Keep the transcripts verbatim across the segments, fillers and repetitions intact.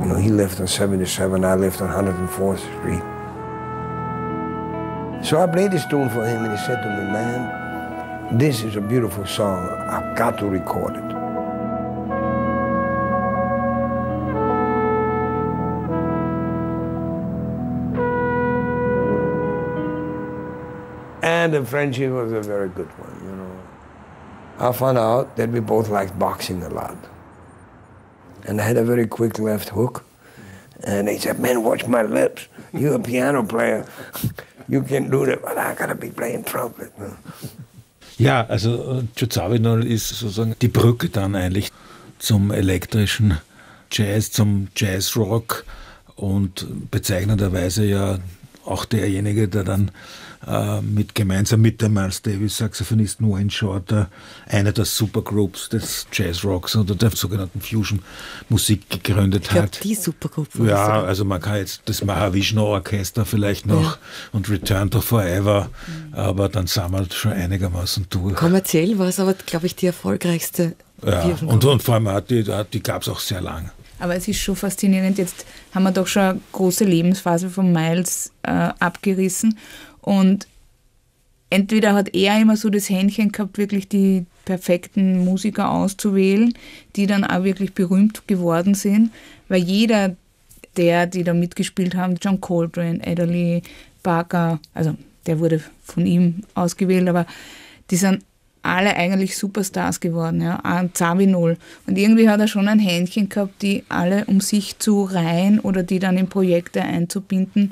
You know, he lived on seventy-seven, I lived on one hundred fourth Street. So I played this tune for him and he said to me, man, this is a beautiful song, I've got to record it. And the friendship was a very good one, you know. I found out that we both liked boxing a lot. And I had a very quick left hook. And he said, man, watch my lips. You're a piano player. You can do that, but I gotta be playing trumpet. Ja, also Joe Zawinul ist sozusagen die Brücke dann eigentlich zum elektrischen Jazz, zum Jazzrock und bezeichnenderweise ja auch derjenige, der dann äh, mit, gemeinsam mit dem Miles Davis Saxophonisten Wayne Shorter eine der Supergroups des Jazzrocks oder der sogenannten Fusion-Musik gegründet ich glaub, hat. Die Supergroup. Ja, sogar. Also man kann jetzt das Mahavishnu-Orchester vielleicht noch ja. und Return to Forever, mhm. aber dann sind wir schon einigermaßen durch. Kommerziell war es aber, glaube ich, die erfolgreichste. Ja, und, und vor allem die, die gab es auch sehr lang. Aber es ist schon faszinierend, jetzt haben wir doch schon eine große Lebensphase von Miles äh, abgerissen und entweder hat er immer so das Händchen gehabt, wirklich die perfekten Musiker auszuwählen, die dann auch wirklich berühmt geworden sind, weil jeder der, die da mitgespielt haben, John Coltrane, Adderley, Parker, also der wurde von ihm ausgewählt, aber die sind alle eigentlich Superstars geworden, ja, auch Zawinul. Und irgendwie hat er schon ein Händchen gehabt, die alle um sich zu reihen oder die dann in Projekte einzubinden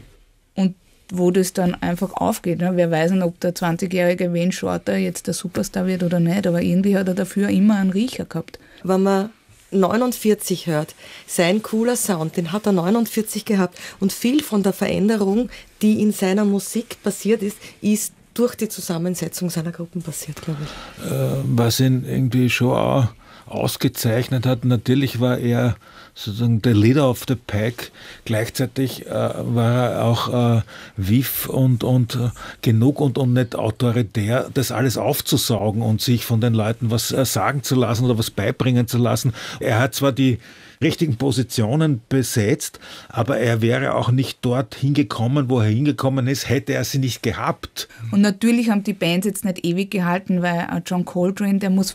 und wo das dann einfach aufgeht. Ne? Wer weiß nicht, ob der zwanzigjährige Wayne Shorter jetzt der Superstar wird oder nicht, aber irgendwie hat er dafür immer einen Riecher gehabt. Wenn man neunundvierzig hört, sein cooler Sound, den hat er neunundvierzig gehabt und viel von der Veränderung, die in seiner Musik passiert ist, ist durch die Zusammensetzung seiner Gruppen passiert, glaube ich. Äh, was ihn irgendwie schon auch ausgezeichnet hat, natürlich war er sozusagen der Leader of the Pack, gleichzeitig äh, war er auch äh, vif und, und äh, genug und, und nicht autoritär, das alles aufzusaugen und sich von den Leuten was äh, sagen zu lassen oder was beibringen zu lassen. Er hat zwar die richtigen Positionen besetzt, aber er wäre auch nicht dort hingekommen, wo er hingekommen ist, hätte er sie nicht gehabt. Und natürlich haben die Bands jetzt nicht ewig gehalten, weil John Coltrane, der muss